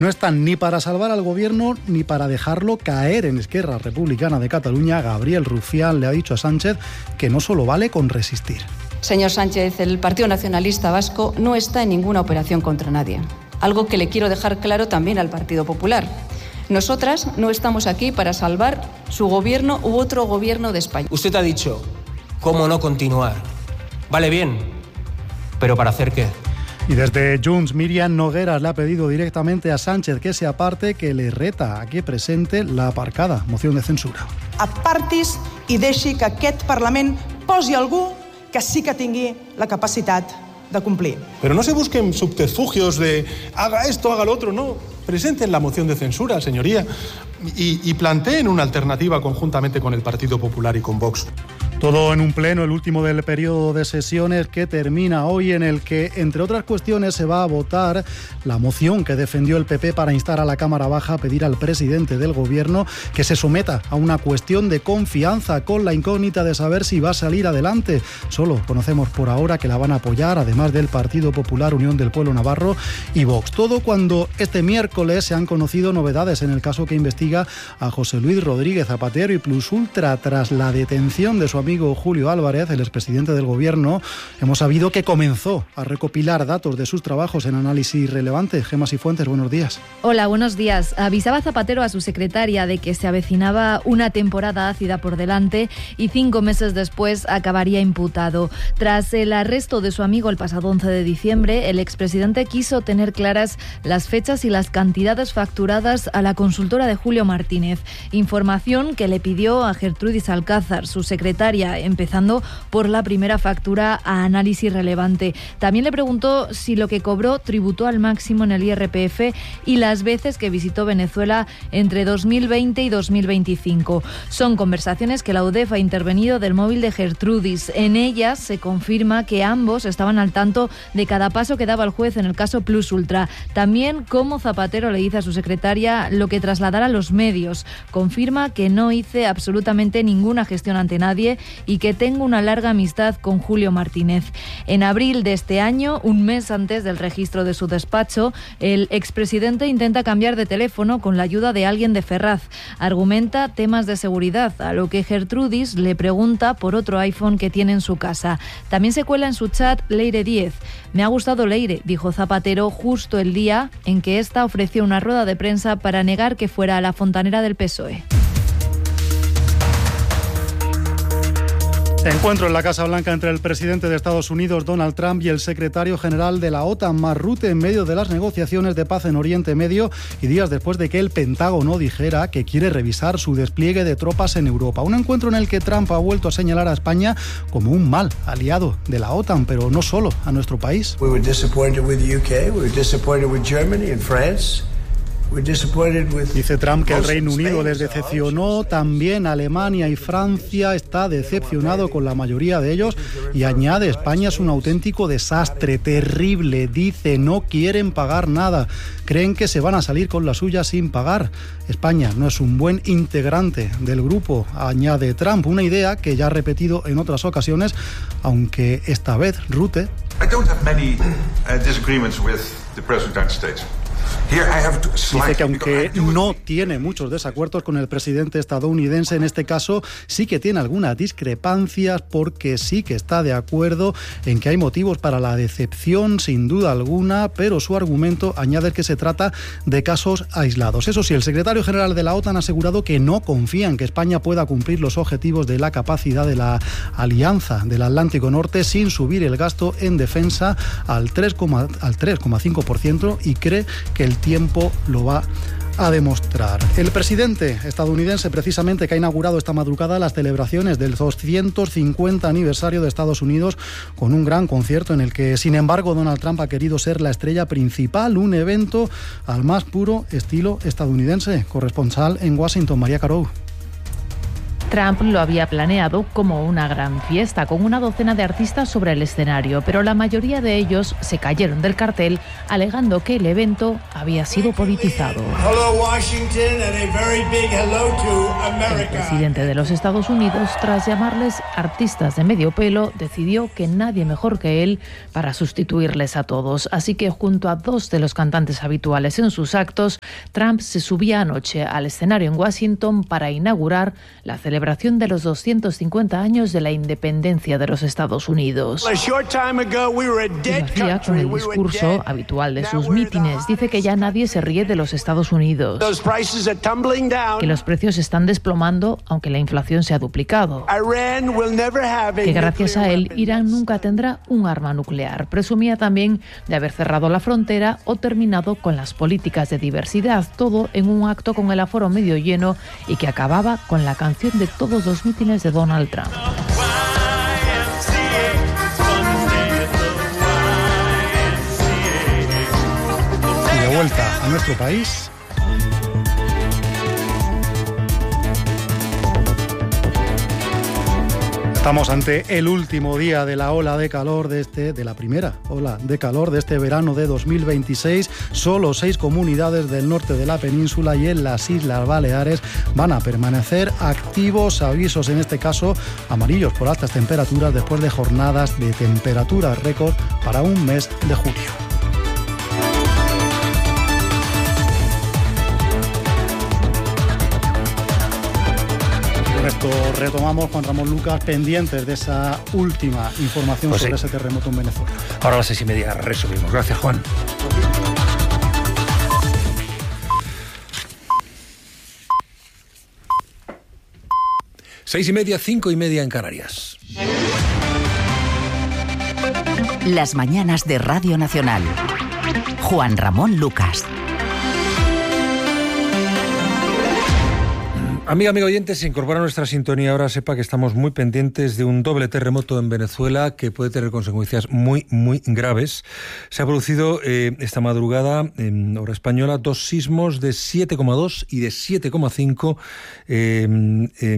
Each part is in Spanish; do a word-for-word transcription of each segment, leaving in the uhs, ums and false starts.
No están ni para salvar al gobierno ni para dejarlo caer. En Esquerra Republicana de Cataluña, Gabriel Rufián le ha dicho a Sánchez que no solo vale con resistir. Señor Sánchez, el Partido Nacionalista Vasco no está en ninguna operación contra nadie. Algo que le quiero dejar claro también al Partido Popular. Nosotras no estamos aquí para salvar su gobierno u otro gobierno de España. Usted ha dicho, ¿cómo no continuar? Vale bien, ¿pero para hacer qué? Y desde Junts, Míriam Nogueras le ha pedido directamente a Sánchez que se aparte, que le reta a que presente la aparcada moción de censura. Apartis i deixi que aquest Parlament posi algú que sí que tingui la capacitat de cumplir. Pero no se busquen subterfugios de haga esto, haga lo otro, no. Presenten la moción de censura, señoría, y, y planteen una alternativa conjuntamente con el Partido Popular y con Vox. Todo en un pleno, el último del periodo de sesiones, que termina hoy, en el que, entre otras cuestiones, se va a votar la moción que defendió el P P para instar a la Cámara Baja a pedir al presidente del Gobierno que se someta a una cuestión de confianza, con la incógnita de saber si va a salir adelante. Solo conocemos por ahora que la van a apoyar, además del Partido Popular, Unión del Pueblo Navarro y Vox. Todo cuando este miércoles se han conocido novedades en el caso que investiga a José Luis Rodríguez Zapatero y Plus Ultra. Tras la detención de su amigo Julio Álvarez, el expresidente del Gobierno, hemos sabido que comenzó a recopilar datos de sus trabajos en Análisis Relevante. Gemma Sifuentes, buenos días. Hola, buenos días. Avisaba Zapatero a su secretaria de que se avecinaba una temporada ácida por delante y cinco meses después acabaría imputado. Tras el arresto de su amigo el pasado once de diciembre, el expresidente quiso tener claras las fechas y las cantidades facturadas a la consultora de Julio Martínez. Información que le pidió a Gertrudis Alcázar, su secretaria, empezando por la primera factura a Análisis Relevante. También le preguntó si lo que cobró tributó al máximo en el I R P F y las veces que visitó Venezuela entre dos mil veinte y dos mil veinticinco. Son conversaciones que la U D E F ha intervenido del móvil de Gertrudis. En ellas se confirma que ambos estaban al tanto de cada paso que daba el juez en el caso Plus Ultra. También cómo Zapatero le dice a su secretaria lo que trasladara a los medios. Confirma que no hice absolutamente ninguna gestión ante nadie y que tengo una larga amistad con Julio Martínez. En abril de este año, un mes antes del registro de su despacho, el expresidente intenta cambiar de teléfono con la ayuda de alguien de Ferraz. Argumenta temas de seguridad, a lo que Gertrudis le pregunta por otro iPhone que tiene en su casa. También se cuela en su chat Leire diez. Me ha gustado Leire, dijo Zapatero justo el día en que ésta ofreció una rueda de prensa para negar que fuera a la fontanera del P S O E. Encuentro en la Casa Blanca entre el presidente de Estados Unidos, Donald Trump, y el secretario general de la OTAN, Mark Rutte, en medio de las negociaciones de paz en Oriente Medio y días después de que el Pentágono dijera que quiere revisar su despliegue de tropas en Europa. Un encuentro en el que Trump ha vuelto a señalar a España como un mal aliado de la OTAN, pero no solo a nuestro país. We were disappointed with the U K, we were disappointed with Germany and France. Dice Trump que el Reino Unido les decepcionó, también Alemania y Francia está decepcionado con la mayoría de ellos, y añade, España es un auténtico desastre, terrible, dice, no quieren pagar nada, creen que se van a salir con la suya sin pagar. España no es un buen integrante del grupo, añade Trump, una idea que ya ha repetido en otras ocasiones, aunque esta vez Rutte I don't have many uh, disagreements with the President of the United States. Dice que aunque no tiene muchos desacuerdos con el presidente estadounidense, en este caso sí que tiene algunas discrepancias, porque sí que está de acuerdo en que hay motivos para la decepción, sin duda alguna, pero su argumento añade que se trata de casos aislados. Eso sí, el secretario general de la OTAN ha asegurado que no confía en que España pueda cumplir los objetivos de la capacidad de la Alianza del Atlántico Norte sin subir el gasto en defensa al tres coma cinco por ciento, y cree que el tiempo lo va a demostrar. El presidente estadounidense, precisamente, que ha inaugurado esta madrugada las celebraciones del doscientos cincuenta aniversario de Estados Unidos con un gran concierto en el que, sin embargo, Donald Trump ha querido ser la estrella principal, un evento al más puro estilo estadounidense. Corresponsal en Washington, María Carou. Trump lo había planeado como una gran fiesta, con una docena de artistas sobre el escenario, pero la mayoría de ellos se cayeron del cartel alegando que el evento había sido politizado. El presidente de los Estados Unidos, tras llamarles artistas de medio pelo, decidió que nadie mejor que él para sustituirles a todos. Así que junto a dos de los cantantes habituales en sus actos, Trump se subía anoche al escenario en Washington para inaugurar la celebración de los doscientos cincuenta años de la independencia de los Estados Unidos. Y lo hacía con el discurso habitual de sus mítines. Dice que ya nadie se ríe de los Estados Unidos, que los precios están desplomando aunque la inflación se ha duplicado, que gracias a él Irán nunca tendrá un arma nuclear. Presumía también de haber cerrado la frontera o terminado con las políticas de diversidad, todo en un acto con el aforo medio lleno y que acababa con la canción de todos los mítines de Donald Trump. Y de vuelta a nuestro país. Estamos ante el último día de la ola de calor de este, de la primera ola de calor de este verano de dos mil veintiséis. Solo seis comunidades del norte de la península y en las Islas Baleares van a permanecer activos. Avisos, en este caso, amarillos por altas temperaturas después de jornadas de temperaturas récord para un mes de julio. Con esto retomamos, Juan Ramón Lucas, pendientes de esa última información pues sobre sí. ese terremoto en Venezuela. Ahora a las seis y media resumimos. Gracias, Juan. Seis y media, cinco y media en Canarias. Las mañanas de Radio Nacional. Juan Ramón Lucas. Amiga, amigo oyente, se incorpora a nuestra sintonía ahora. Sepa que estamos muy pendientes de un doble terremoto en Venezuela que puede tener consecuencias muy, muy graves. Se ha producido eh, esta madrugada, en hora española, dos sismos de siete coma dos y de siete coma cinco eh, eh,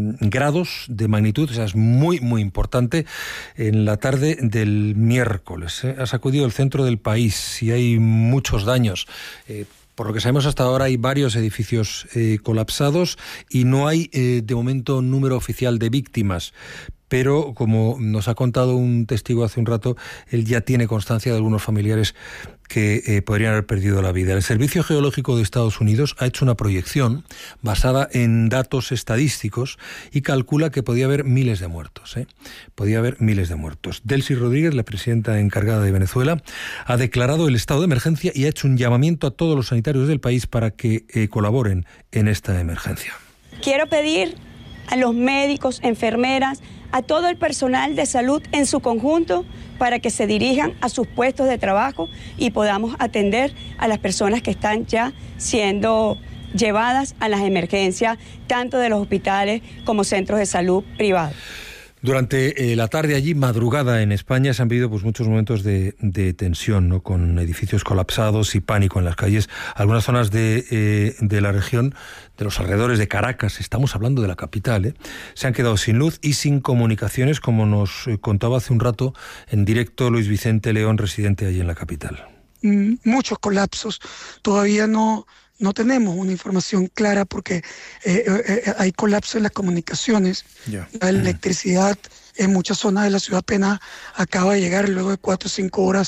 grados de magnitud. O sea, es muy, muy importante. En la tarde del miércoles eh, ha sacudido el centro del país y hay muchos daños. Eh, Por lo que sabemos hasta ahora hay varios edificios eh, colapsados y no hay eh, de momento un número oficial de víctimas. Pero, como nos ha contado un testigo hace un rato, él ya tiene constancia de algunos familiares que eh, podrían haber perdido la vida. El Servicio Geológico de Estados Unidos ha hecho una proyección basada en datos estadísticos y calcula que podía haber miles de muertos. ¿eh? Podía haber miles de muertos. Delcy Rodríguez, la presidenta encargada de Venezuela, ha declarado el estado de emergencia y ha hecho un llamamiento a todos los sanitarios del país para que eh, colaboren en esta emergencia. Quiero pedir a los médicos, enfermeras, a todo el personal de salud en su conjunto para que se dirijan a sus puestos de trabajo y podamos atender a las personas que están ya siendo llevadas a las emergencias, tanto de los hospitales como centros de salud privados. Durante eh, la tarde allí, madrugada en España, se han vivido pues, muchos momentos de, de tensión, ¿no? Con edificios colapsados y pánico en las calles. Algunas zonas de, eh, de la región, de los alrededores de Caracas, estamos hablando de la capital, ¿eh? se han quedado sin luz y sin comunicaciones, como nos eh, contaba hace un rato en directo Luis Vicente León, residente allí en la capital. Mm, muchos colapsos. Todavía no... No tenemos una información clara porque eh, eh, hay colapso en las comunicaciones. Yeah. La electricidad en muchas zonas de la ciudad apenas acaba de llegar luego de cuatro o cinco horas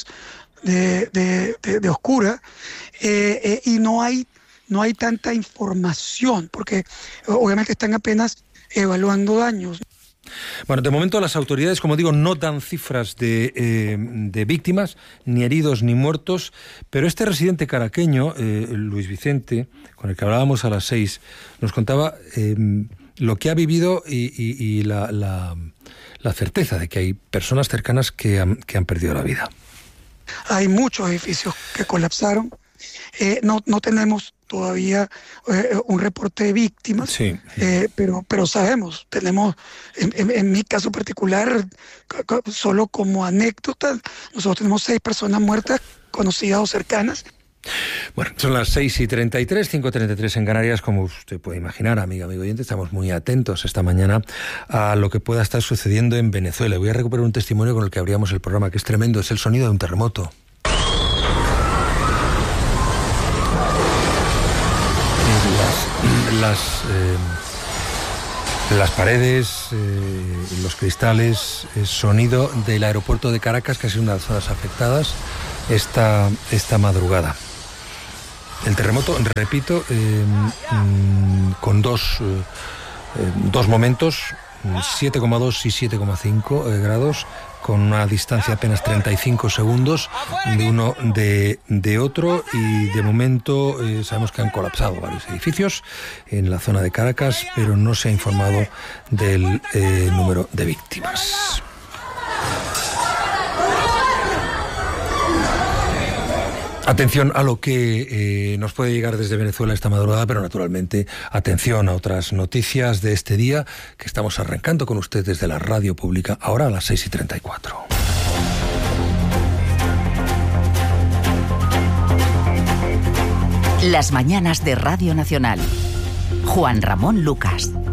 de, de, de, de oscura. Eh, eh, y no hay, no hay tanta información porque obviamente están apenas evaluando daños. Bueno, de momento las autoridades, como digo, no dan cifras de, eh, de víctimas, ni heridos ni muertos, pero este residente caraqueño, eh, Luis Vicente, con el que hablábamos a las seis, nos contaba eh, lo que ha vivido y, y, y la, la, la certeza de que hay personas cercanas que han, que han perdido la vida. Hay muchos edificios que colapsaron. Eh, no, no tenemos todavía eh, un reporte de víctimas, sí. eh, pero, pero sabemos, tenemos, en, en, en mi caso particular, solo como anécdota, nosotros tenemos seis personas muertas, conocidas o cercanas, Bueno, son las seis y treinta y tres, cinco y treinta y tres en Canarias. Como usted puede imaginar, amiga, amigo oyente, estamos muy atentos esta mañana a lo que pueda estar sucediendo en Venezuela. Voy a recuperar un testimonio con el que abríamos el programa, que es tremendo, es el sonido de un terremoto. Las, las, eh, las paredes, eh, los cristales, el sonido del aeropuerto de Caracas, que ha sido una de las zonas afectadas esta, esta madrugada. El terremoto, repito, eh, mm, con dos, eh, dos momentos, siete coma dos y siete coma cinco eh, grados, con una distancia apenas treinta y cinco segundos de uno de, de otro, y de momento eh, sabemos que han colapsado varios edificios en la zona de Caracas, pero no se ha informado del eh, número de víctimas. Atención a lo que eh, nos puede llegar desde Venezuela esta madrugada, pero naturalmente atención a otras noticias de este día que estamos arrancando con usted desde la radio pública, ahora a las seis y treinta y cuatro. Las mañanas de Radio Nacional. Juan Ramón Lucas.